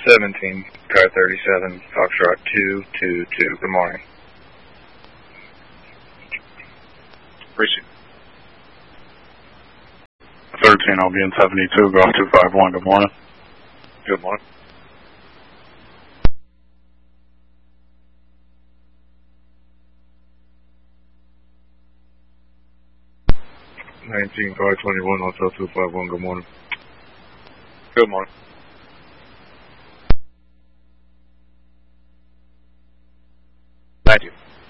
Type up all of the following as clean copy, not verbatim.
17, car 37, Foxtrot 222. Good morning. Precinct. 13, I'll be in 72, go off 251. Good morning. Good morning. Car 21, Hotel 251. Good morning. Good morning. Thank you.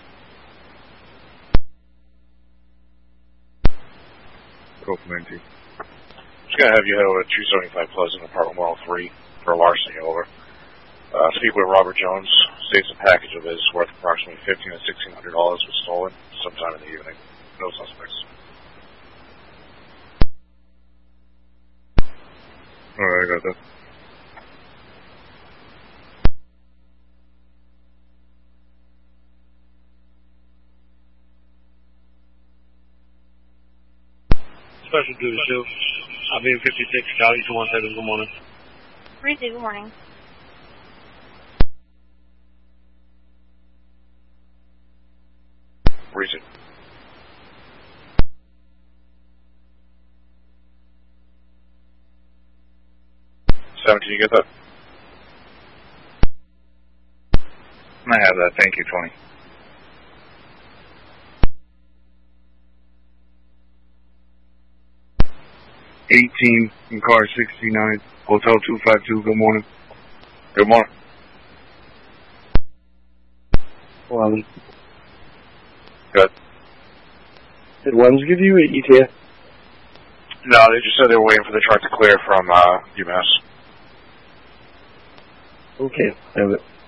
Call from NT. Just going to have you head over to 275 Pleasant, apartment 103 for a larceny over. Speak with Robert Jones. States a package of his worth approximately $1,500 to $1,600 was stolen sometime in the evening. No suspects. Alright, I got that. Special duty show. I'll be in 56, Charlie 217. Good morning. Reese, good morning. Recent. Can you get that? I have that. Thank you, 20. In car 69, Hotel 252. Good morning. Good morning. One. Good. Did ones give you an ETA? No, they just said they were waiting for the truck to clear from UMass. Okay, have it.